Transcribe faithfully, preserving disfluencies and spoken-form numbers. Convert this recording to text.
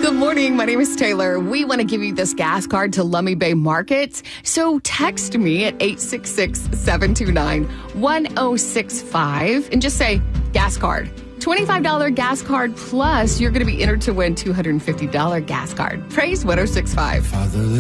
Good morning. My name is Taylor. We want to give you this gas card to Lummi Bay Market. So text me at eight six six, seven two nine, one zero six five and just say gas card. twenty-five dollars gas card plus you're going to be entered to win two hundred fifty dollars gas card. Praise one oh six point five.